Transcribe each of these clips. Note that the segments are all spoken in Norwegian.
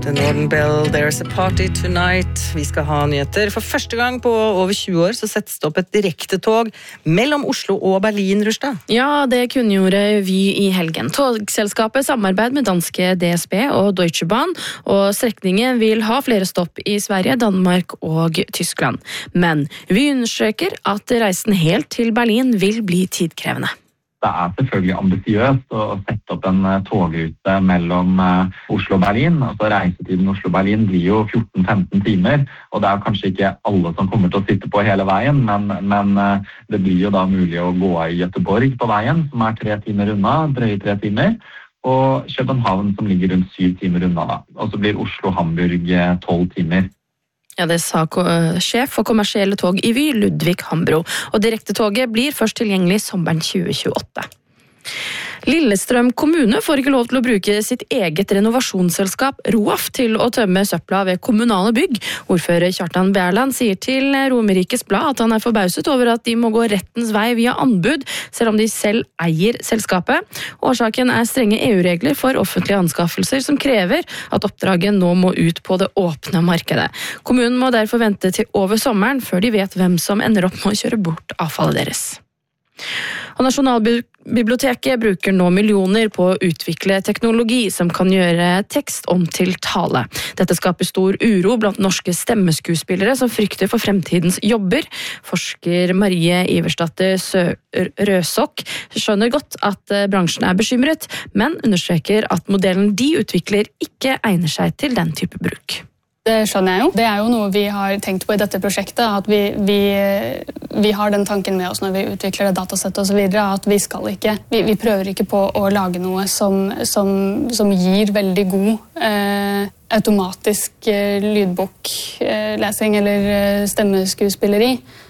The Northern Bell, There's a Party Tonight. Vi skal ha nyheter. For første gang på over 20 år så settes det opp et direktetog mellom Oslo og Berlin, Rushda. Ja, det kunngjorde Vy i helgen. Togselskapet samarbeider med danske DSB og Deutsche Bahn, og strekningen vil ha flere stopp i Sverige, Danmark og Tyskland. Men Vy understreker at reisen helt til Berlin vil bli tidkrevende. Det selvfølgelig ambisiøst å sette opp en togrute mellom Oslo og Berlin. Altså reisetiden Oslo-Berlin blir jo 14-15 timer, og det kanskje ikke alle som kommer til å sitte på hele veien, men det blir jo da mulig å gå i Göteborg på veien, som 3 timer unna, drøye 3 timer, og København som ligger rundt 7 timer unna da. Og så blir Oslo-Hamburg 12 timer. Ja, det sa sjef for kommersielle tog i Vy, Ludvig Hambro. Og direktetoget blir først tilgjengelig sommeren 2028. Lillestrøm kommune får ikke lov til å bruke sitt eget renovasjonsselskap ROAF til å tømme søpla ved kommunale bygg. Ordfører Kjartan Bærland sier til Romerikes Blad at han forbauset over at de må gå rettens vei via anbud, selv om de selv eier selskapet. Årsaken strenge EU-regler for offentlige anskaffelser som krever at oppdraget nå må ut på det åpne markedet. Kommunen må derfor vente til over sommeren før de vet hvem som ender opp med å kjøre bort avfallet deres. Og Nasjonalbiblioteket bruker nå millioner på å utvikle teknologi som kan gjøre tekst om til tale. Dette skaper stor uro blant norske stemmeskuespillere som frykter for fremtidens jobber. Forsker Marie Iversdatter Røsok skjønner godt at bransjen bekymret, men understreker at modellen de utvikler ikke egner seg til den type bruk. Det skjønner jeg jo. Det jo noe vi har tenkt på i dette prosjektet, at vi har den tanken med oss når vi utvikler det datasettet og så videre, at vi prøver ikke på å lage noe som gir veldig god automatisk lydboklesing eller stemmeskuespilleri.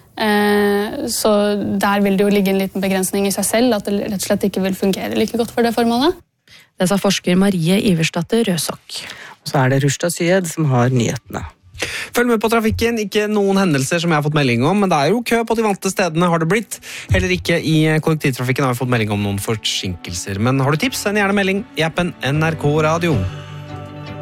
Så der vil det jo ligge en liten begrensning i seg selv, at det rett og slett ikke vil fungere like godt for det formålet. Det sa forsker Marie Iversdatter Røsok. Så det Rushda Syed som har nyhetene. Følg med på trafikken, ikke noen hendelser som jeg har fått melding om, men det jo kø på de vante stedene har det blitt. Heller ikke i kollektivtrafikken har vi fått melding om noen forsinkelser. Men har du tips, send gjerne melding i appen NRK Radio.